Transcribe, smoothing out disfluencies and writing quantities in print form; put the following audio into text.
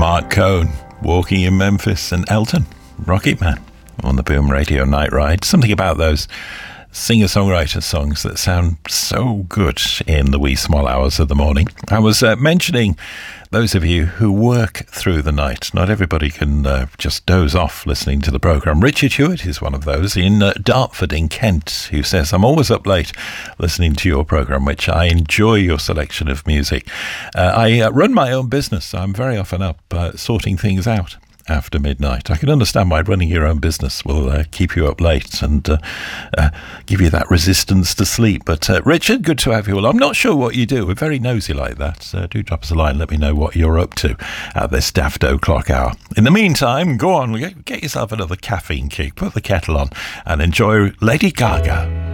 Mark Cohn, Walking in Memphis, and Elton, Rocket Man, on the Boom Radio Night Ride. Something about those singer-songwriter songs that sound so good in the wee small hours of the morning. I was mentioning those of you who work through the night. Not everybody can just doze off listening to the programme. Richard Hewitt is one of those in Dartford in Kent, who says, I'm always up late listening to your programme, which I enjoy your selection of music. I run my own business, so I'm very often up sorting things out after midnight. I can understand why running your own business will keep you up late and give you that resistance to sleep. But Richard, good to have you along. I'm not sure what you do. We're very nosy like that. Do drop us a line. Let me know what you're up to at this daft o'clock hour. In the meantime, go on, get yourself another caffeine kick, put the kettle on and enjoy Lady Gaga.